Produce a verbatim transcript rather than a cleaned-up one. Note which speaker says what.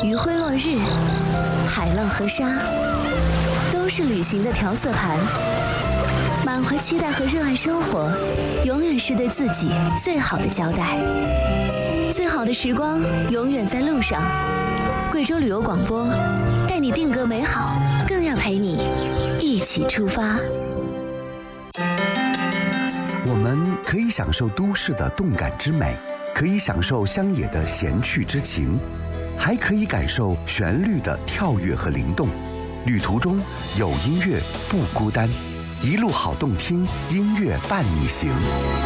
Speaker 1: 余晖落日，海浪和沙，都是旅行的调色盘。满怀期待和热爱生活，永远是对自己最好的交代。最好的时光永远在路上。贵州旅游广播，带你定格美好，更要陪你一起出发。
Speaker 2: 我们可以享受都市的动感之美，可以享受乡野的闲趣之情，还可以感受旋律的跳跃和灵动。旅途中有音乐不孤单，一路好动听，音乐伴你行。